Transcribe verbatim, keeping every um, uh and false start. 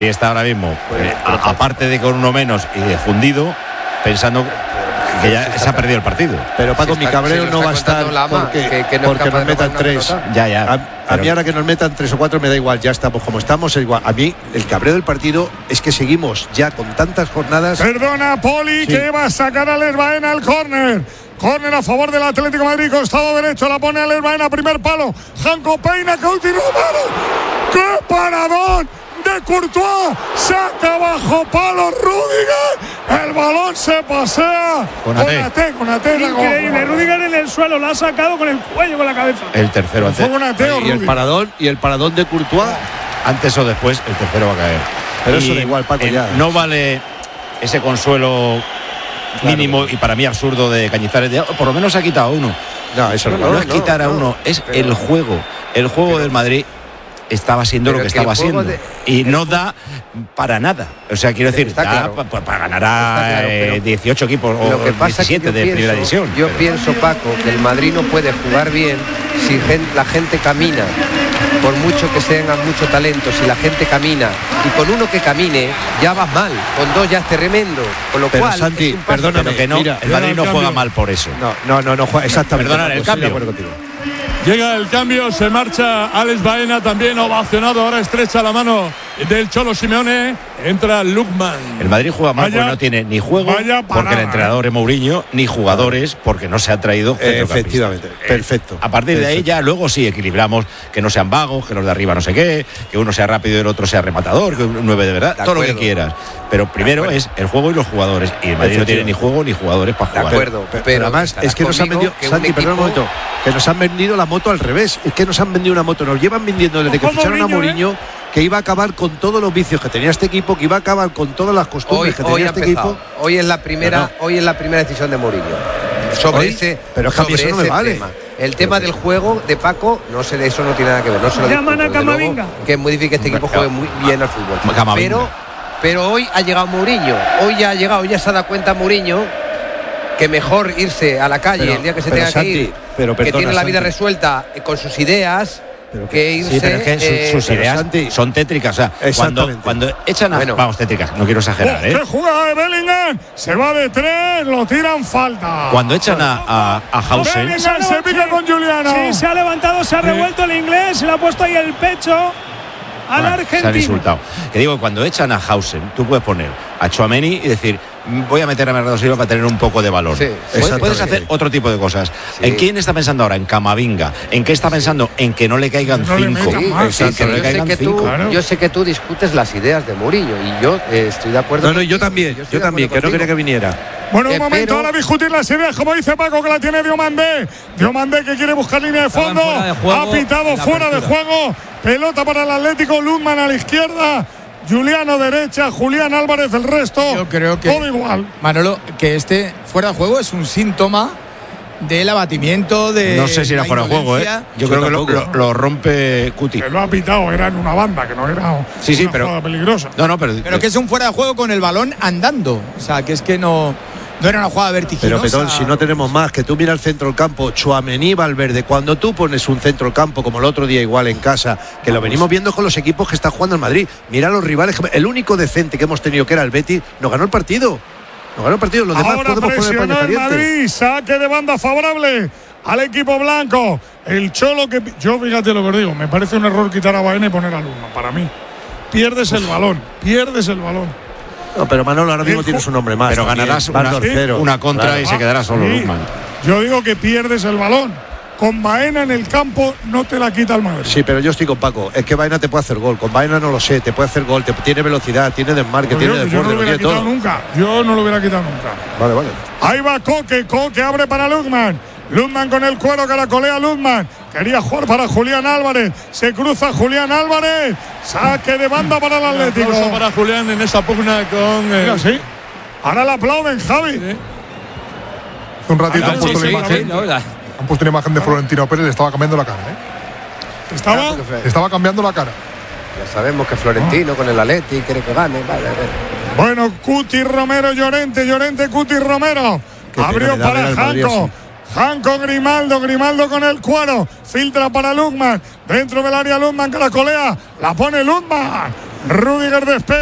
Y está ahora mismo, eh, a, aparte de con uno menos y de fundido, pensando que ya se ha perdido el partido. Pero Paco, mi cabreo no va a estar porque, que, que no porque nos metan tres. Ya, ya. A, a mí ahora que nos metan tres o cuatro me da igual, ya estamos como estamos, es igual. A mí el cabreo del partido es que seguimos ya con tantas jornadas. Perdona, Poli, sí. Que va a sacar a Alex Baena al córner. Córner a favor del Atlético de Madrid, costado derecho, la pone Alex Baena, primer palo. Janko peina, Couti Romero. ¡Qué paradón! De Courtois, saca bajo palo Rüdiger, el balón se pasea con Ate, con Ate, increíble, Rüdiger en el suelo, la ha sacado con el cuello, con la cabeza. El tercero Ate. Ate y el paradón y el paradón de Courtois, antes o después el tercero va a caer. Pero y eso da igual, Paco, ya. No vale ese consuelo mínimo, claro, y para mí absurdo de Cañizares, de, por lo menos ha quitado uno. No, eso no, no, no es quitar no, a uno, es pero, el juego, el juego pero, del Madrid. Estaba siendo lo que, que estaba siendo de, y no da para nada, o sea, quiero decir, da claro. para pa ganar a claro, eh, dieciocho equipos o lo que pasa diecisiete es que de pienso, primera división. Yo pero. pienso, Paco, que el Madrid no puede jugar bien si gente, la gente camina, por mucho que tengan mucho talento, si la gente camina, y con uno que camine ya vas mal, con dos ya es tremendo, con lo pero cual Santi, es un perdóname, que no, mira, el Madrid no juega mal por eso. No, no, no, no juega exactamente. Perdonar el cambio. Llega el cambio, se marcha Alex Baena, también ovacionado, ahora estrecha la mano del Cholo Simeone, entra Lookman. El Madrid juega mal porque no tiene ni juego, porque el entrenador es Mourinho, ni jugadores, porque no se ha traído eh, efectivamente, eh, perfecto. A partir perfecto. de ahí ya luego sí equilibramos, que no sean vagos, que los de arriba no sé qué, que uno sea rápido y el otro sea rematador, que un nueve de verdad, de todo lo que quieras. Pero primero es el juego y los jugadores, y el Madrid no tiene ni juego ni jugadores para jugar. De acuerdo, pero, pero además es que nos han vendido, Santi, equipo... perdón un momento, que nos han vendido la moto al revés, es que nos han vendido una moto, nos llevan vendiendo desde que ficharon Mourinho, a Mourinho, ¿eh? Que iba a acabar con todos los vicios que tenía este equipo, que iba a acabar con todas las costumbres hoy, que tenía hoy este empezado. equipo. Hoy es la primera, no. hoy es la primera decisión de Mourinho. Sobre hoy, ese, pero es que sobre eso no ese me vale. tema. El tema del juego de Paco, no sé, de eso no tiene nada que ver. No se lo llaman a Camavinga. Que es muy difícil que este equipo juegue muy bien al fútbol. Camavinga. Pero, pero hoy ha llegado Mourinho. Hoy ya ha llegado, ya se ha dado cuenta Mourinho que mejor irse a la calle pero, el día que se tenga Santi, que ir, pero perdona, que tiene la vida Santi. resuelta con sus ideas. Pero que, que irse, sí, pero es que eh, sus, sus ideas Santi, son tétricas, o sea, cuando, cuando echan a, bueno. vamos, tétricas, no quiero exagerar, ¿eh? ¡Qué jugada de Bellingham! Se va de tres, lo tiran falta. Cuando echan a, a, a Hausen. Bellingham se pica con Juliano. Sí, se ha levantado, se ha revuelto el inglés, se le ha puesto ahí el pecho al bueno, argentino. Se han insultado. Que digo, cuando echan a Hausen, tú puedes poner a Tchouaméni y decir, voy a meter a Bernardo Silva para tener un poco de valor. Sí, puedes, puedes hacer otro tipo de cosas. Sí. ¿En quién está pensando ahora? En Camavinga. ¿En qué está pensando? En que no le caigan no cinco. Le sí, sí, que no le caigan yo, sé cinco. Tú, claro. Yo sé que tú discutes las ideas de Mourinho y yo eh, estoy de acuerdo. No, no, yo también, yo, yo también, que no quería que viniera. Bueno, un eh, momento, pero... ahora discutir las ideas, como dice Paco, que la tiene Diomandé. Diomandé que quiere buscar línea de fondo. De juego, ha pitado fuera de juego. Pelota para el Atlético, Lundman a la izquierda. Juliano derecha, Julián Álvarez el resto. Yo creo que todo igual. Manolo, que este fuera de juego es un síntoma del abatimiento de. No sé si era fuera de juego, ¿eh? Yo, Yo creo que lo, lo, lo rompe Cuti. Que lo ha pitado, era en una banda, que no era sí, sí, una pero, jugada peligrosa. No, no, pero. Pero que es un fuera de juego con el balón andando. O sea, que es que no. No era una jugada vertiginosa. Pero, Petón, si no tenemos más, que tú miras el centro del campo, Tchouaméni, Valverde, cuando tú pones un centro del campo, como el otro día igual en casa, que lo venimos viendo con los equipos que está jugando el Madrid, mira los rivales, el único decente que hemos tenido, que era el Betis, nos ganó el partido. Nos ganó el partido, los demás ahora podemos poner paño caliente. Madrid, saque de banda favorable al equipo blanco. El Cholo que... Yo, fíjate lo que os digo, me parece un error quitar a Baena y poner a Lundman, para mí. Pierdes el balón, pierdes el balón. No, pero Manolo ahora mismo tienes un nombre más. Pero también. ganarás una, ¿sí? una contra claro. y se quedará solo sí. Lundman. Yo digo que pierdes el balón. Con Baena en el campo no te la quita el Madrid. Sí, pero yo estoy con Paco. Es que Baena te puede hacer gol. Con Baena no lo sé. Te puede hacer gol. Te, tiene velocidad, tiene desmarque, tiene yo, desborde. Yo no lo hubiera quitado todo. nunca. Yo no lo hubiera quitado nunca. Vale, vale. Ahí va Coque. Coque abre para Lundman. Lundman con el cuero que la colea Lundman. Quería jugar para Julián Álvarez. Se cruza Julián Álvarez. Saque de banda para el Atlético. Un aplauso para Julián en esa pugna con. Eh... Mira, sí. Ahora le aplauden, Javi. Sí. Hace un ratito han puesto sí, la sí, imagen. Sí, no, la... Han puesto una imagen de Florentino Pérez. Le estaba cambiando la cara, ¿eh? ¿Estaba? Le estaba cambiando la cara. Ya sabemos que Florentino oh. con el Atleti quiere que gane. Vale, vale. Bueno, Cuti Romero, Llorente, Llorente, Cuti Romero. Abrió para Janko. Janko Grimaldo, Grimaldo con el cuero. Filtra para Lundman. Dentro del área Lundman que la colea. La pone Lundman. Rüdiger despega.